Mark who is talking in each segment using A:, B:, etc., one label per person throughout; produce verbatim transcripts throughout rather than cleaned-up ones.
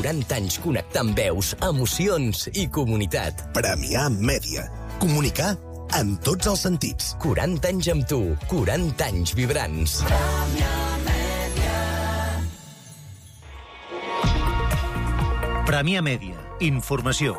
A: quaranta anys connectant veus, emocions i comunitat.
B: Premià Mèdia. Comunicar en tots els sentits.
A: quaranta anys amb tu, quaranta anys vibrants.
C: Premià Mèdia. Informació.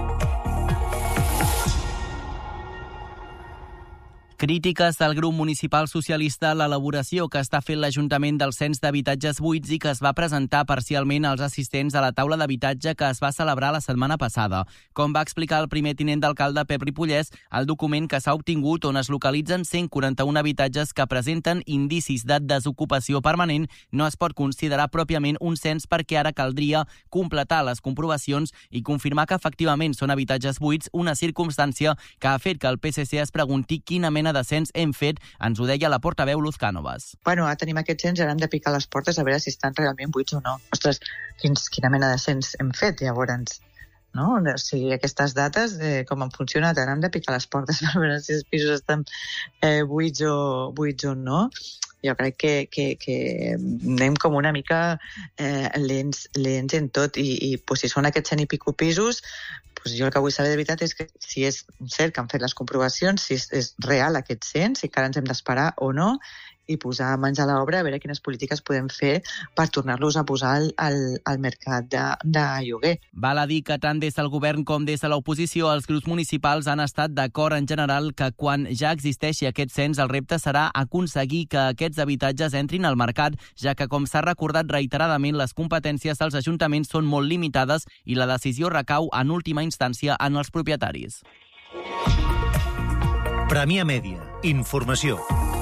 D: Crítiques del grup municipal socialista a l'elaboració que està fent l'Ajuntament del cens d'habitatges buits i que es va presentar parcialment als assistents a la taula d'habitatge que es va celebrar la setmana passada. Com va explicar el primer tinent d'alcalde Pep Ripollès, el document que s'ha obtingut on es localitzen cent quaranta-un habitatges que presenten indicis de desocupació permanent no es pot considerar pròpiament un cens perquè ara caldria completar les comprovacions i confirmar que efectivament són habitatges buits, una circumstància que ha fet que el P S C es pregunti quina mena de cens hem fet, ens ho deia la portaveu Luz Cánovas.
E: Bueno, ara tenim aquest cens, ara hem de picar les portes a veure si estan realment buits o no. Ostres, quins, quina mena de cens hem fet, llavors, no? O sigui, aquestes dates, eh, com han funcionat, ara hem de picar les portes per veure si els pisos estan eh, buits, o, buits o no. Jo crec que, que, que anem com una mica eh, lents, lents en tot i, i pues, si són aquests cent i pico pisos, pues jo el que vull saber de veritat és que si és cert que han fet les comprovacions, si és, és real aquest cens, si encara ens hem d'esperar o no, i posar mans a l'obra a veure quines polítiques podem fer per tornar-los a posar al, al, al mercat de, de lloguer.
D: Val a dir que tant des del govern com des de l'oposició els grups municipals han estat d'acord en general que quan ja existeixi aquest cens el repte serà aconseguir que aquests habitatges entrin al mercat, ja que, com s'ha recordat reiteradament, les competències dels ajuntaments són molt limitades i la decisió recau en última instància en els propietaris.
C: Premià Mèdia. Informació.